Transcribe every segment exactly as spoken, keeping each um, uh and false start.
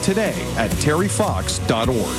today at terry fox dot org.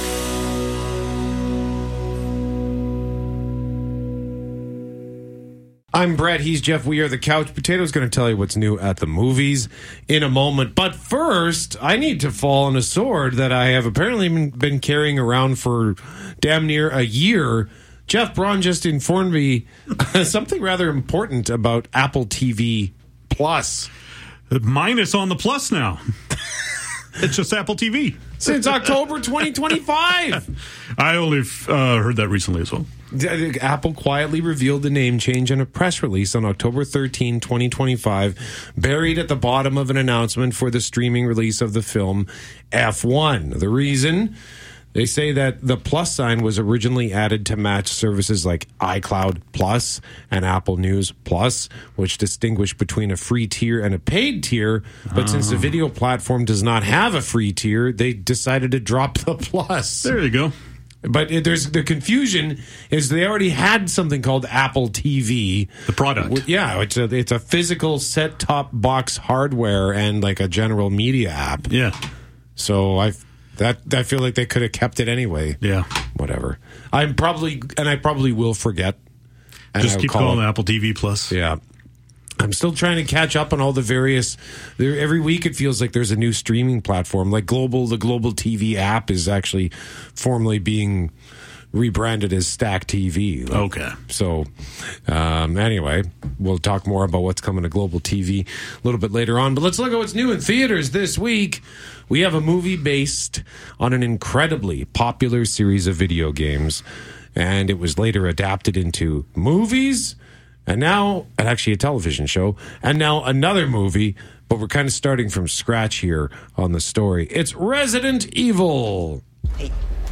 I'm Brett. He's Jeff. We are the Couch Potatoes. Going to tell you what's new at the movies in a moment. But first, I need to fall on a sword that I have apparently been carrying around for damn near a year. Jeff Braun just informed me something rather important about Apple T V Plus. Minus on the plus now. It's just Apple T V. Since October twenty twenty-five. I only uh, heard that recently as well. Apple quietly revealed the name change in a press release on October thirteenth, twenty twenty-five, buried at the bottom of an announcement for the streaming release of the film F one. The reason? They say that the plus sign was originally added to match services like iCloud Plus and Apple News Plus, which distinguish between a free tier and a paid tier. But oh. since the video platform does not have a free tier, they decided to drop the plus. There you go. But it, there's the confusion is they already had something called Apple T V. The product. Yeah, it's a, it's a physical set-top box hardware and like a general media app. Yeah. So I that I feel like they could have kept it anyway. Yeah. Whatever. I'm probably, and I probably will forget. Just keep calling it Apple T V Plus. Yeah. I'm still trying to catch up on all the various. There, every week it feels like there's a new streaming platform. Like Global, the Global T V app is actually formally being rebranded as Stack T V. Like, okay. So, um, anyway, we'll talk more about what's coming to Global T V a little bit later on. But let's look at what's new in theaters this week. We have a movie based on an incredibly popular series of video games, and it was later adapted into movies. And now, and actually a television show, and now another movie, but we're kind of starting from scratch here on the story. It's Resident Evil. Hey.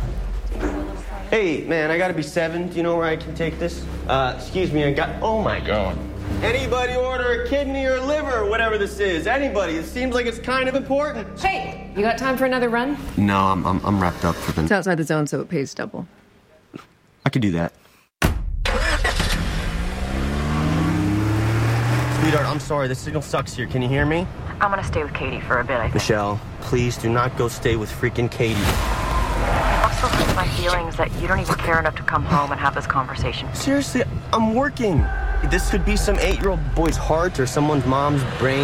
Hey, man, I gotta be seven. Do you know where I can take this? Uh, excuse me, I got... Oh, my God. Anybody order a kidney or liver or whatever this is? Anybody. It seems like it's kind of important. Hey, you got time for another run? No, I'm, I'm, I'm wrapped up for the... It's outside the zone, so it pays double. I could do that. Sweetheart, I'm sorry. The signal sucks here. Can you hear me? I'm gonna stay with Katie for a bit, I think. Michelle, please do not go stay with freaking Katie. I'm so sick of my feelings that you don't even care enough to come home and have this conversation. Seriously, I'm working. This could be some eight-year-old boy's heart or someone's mom's brain.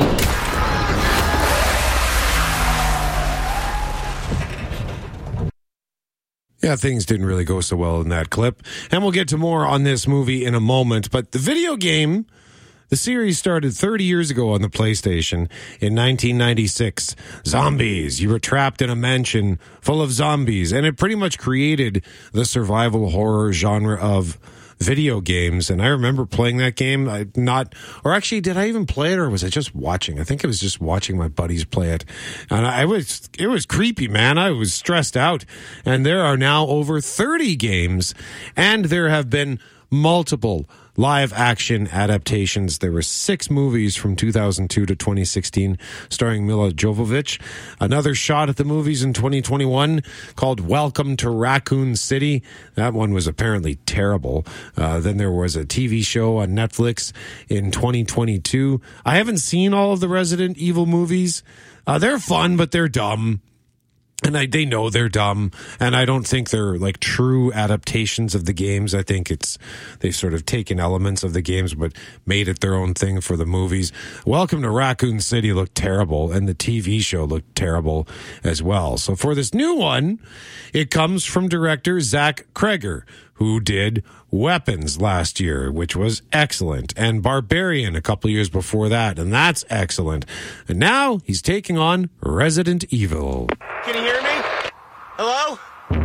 Yeah, things didn't really go so well in that clip. And we'll get to more on this movie in a moment. But the video game... The series started thirty years ago on the PlayStation in nineteen ninety-six. Zombies. You were trapped in a mansion full of zombies, and it pretty much created the survival horror genre of video games. And I remember playing that game. I not, or actually, did I even play it, or was I just watching? I think I was just watching my buddies play it, and I was it was creepy, man. I was stressed out. And there are now over thirty games, and there have been multiple live action adaptations. There were six movies from two thousand two to twenty sixteen starring Mila Jovovich. Another shot at the movies in twenty twenty-one called Welcome to Raccoon City. That one was apparently terrible. Uh, then there was a T V show on Netflix in twenty twenty-two. I haven't seen all of the Resident Evil movies. Uh, they're fun, but they're dumb. And I, they know they're dumb, and I don't think they're like true adaptations of the games. I think it's they've sort of taken elements of the games but made it their own thing for the movies. Welcome to Raccoon City looked terrible, and the T V show looked terrible as well. So for this new one, it comes from director Zach Kreger, who did Weapons last year, which was excellent, and Barbarian a couple years before that, and that's excellent. And now he's taking on Resident Evil. Can you hear me? Hello?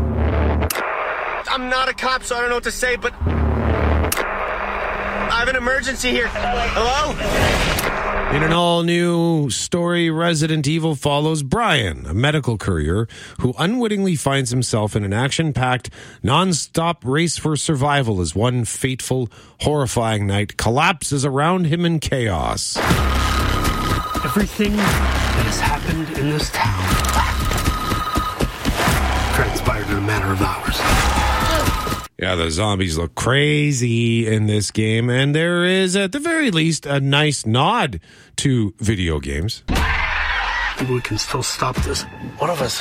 I'm not a cop, so I don't know what to say, but I have an emergency here. Hello? In an all-new story, Resident Evil follows Brian, a medical courier who unwittingly finds himself in an action-packed, non-stop race for survival as one fateful, horrifying night collapses around him in chaos. Everything that has happened in this town transpired in a matter of hours. Yeah, the zombies look crazy in this game, and there is, at the very least, a nice nod to video games. Maybe we can still stop this. One of us